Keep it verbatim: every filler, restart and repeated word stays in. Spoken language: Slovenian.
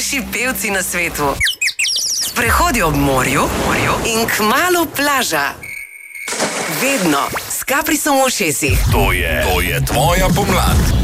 najboljši pevci na svetu. Sprehodi ob morju, morju in kmalu plaža. Vedno s Caprisom v ušesih. To je, to je tvoja pomlad.